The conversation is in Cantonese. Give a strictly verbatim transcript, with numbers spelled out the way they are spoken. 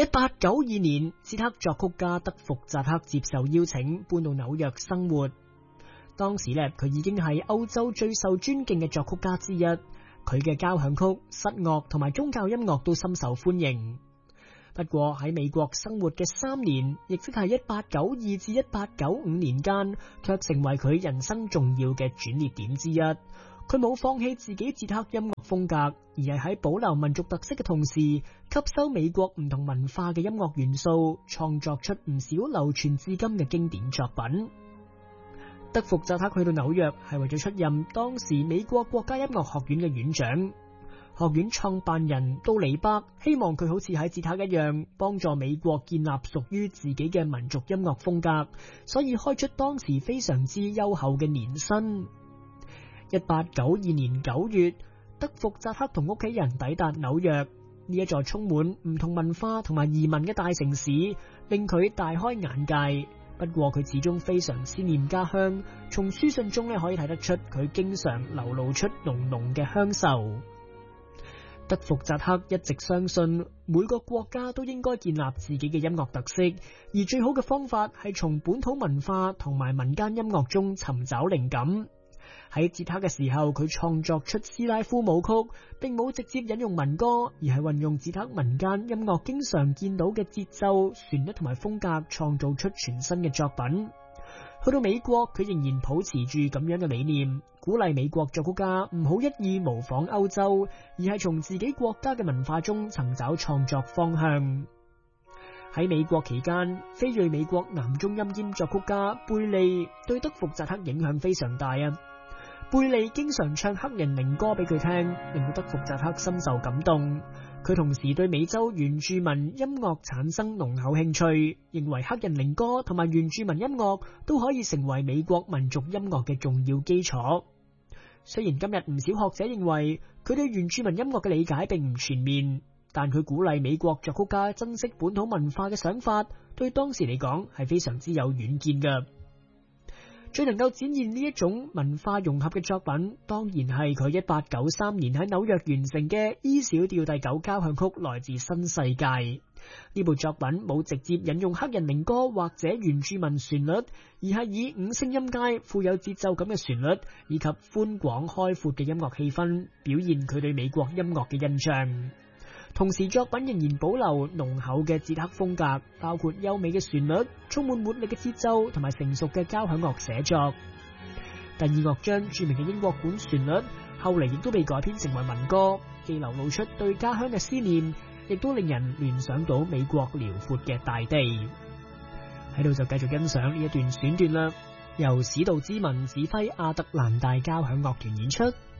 一八九二年，捷克作曲家德福扎克接受邀請搬到紐約生活。當時咧，佢已經係歐洲最受尊敬嘅作曲家之一。佢嘅交響曲、室樂同埋宗教音樂都深受歡迎。不過喺美國生活嘅三年，亦即係一八九二至一八九五年間，卻成為佢人生重要嘅轉捩點之一。佢冇放棄自己捷克音樂風格，而係喺保留民族特色嘅同時，吸收美國唔同文化嘅音樂元素，創作出唔少流傳至今嘅經典作品。德福扎克去到紐約係為咗出任當時美國國家音樂學院嘅院長。學院創辦人杜尼伯希望佢好似喺捷克一樣，幫助美國建立屬於自己嘅民族音樂風格，所以開出當時非常之優厚嘅年薪。一八九二年九月，德福扎克同屋企人抵達紐約，呢一座充滿唔同文化同埋移民嘅大城市，令佢大開眼界。不過佢始終非常思念家鄉，從書信中咧可以睇得出佢經常流露出濃濃嘅鄉愁。德福扎克一直相信每個國家都應該建立自己嘅音樂特色，而最好嘅方法係從本土文化同埋民間音樂中尋找靈感。喺捷克嘅時候，佢創作出斯拉夫舞曲，並冇直接引用民歌，而係運用捷克民間音樂經常見到嘅節奏、旋律同埋風格，創造出全新嘅作品。去到美國，佢仍然保持住咁樣嘅理念，鼓勵美國作曲家唔好一意模仿歐洲，而係從自己國家嘅文化中尋找創作方向。喺美國期間，非裔美國男中音兼作曲家貝利對德福扎克影響非常大啊！貝利經常唱黑人靈歌俾佢聽，令到德福扎克深受感動。佢同時對美洲原住民音樂產生濃厚興趣，認為黑人靈歌同埋原住民音樂都可以成為美國民族音樂嘅重要基礎。雖然今日唔少學者認為佢對原住民音樂嘅理解並唔全面，但佢鼓勵美國作曲家珍惜本土文化嘅想法，對當時嚟講係非常之有遠見㗎。最能夠展現呢一種文化融合嘅作品，當然係佢一八九三年喺紐約完成嘅 E 小調第九交響曲，來自新世界。呢部作品冇直接引用黑人靈歌或者原住民旋律，而係以五聲音階、富有節奏感嘅旋律以及寬廣開闊嘅音樂氣氛，表現佢對美國音樂嘅印象。同時作品仍然保留濃厚嘅捷克風格，包括優美嘅旋律、充滿活力嘅節奏同埋成熟嘅交響樂寫作。第二樂章著名嘅英國管旋律後嚟亦都被改編成為民歌，既流露出對家鄉嘅思念，亦都令人聯想到美國遼闊嘅大地。喺度就繼續欣賞呢一段選段啦，由史杜茲文指揮亞特蘭大交響樂團演出。